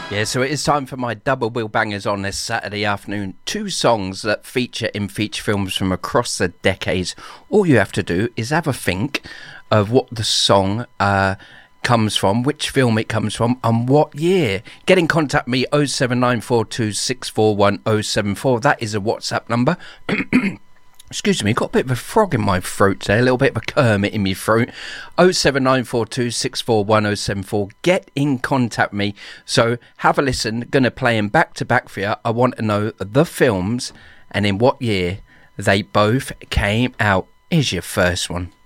Yeah, so it is time for my double bill bangers on this Saturday afternoon. 2 songs that feature in feature films from across the decades. All you have to do is have a think of what the song comes from, which film it comes from, and what year. Get in contact with me, 07942641074. That is a WhatsApp number. Excuse me, got a bit of a frog in my throat there, a little bit of a Kermit in my throat. 07942641074. Get in contact with me. So have a listen. Going to play them back to back for you. I want to know the films and in what year they both came out. Here's your first one.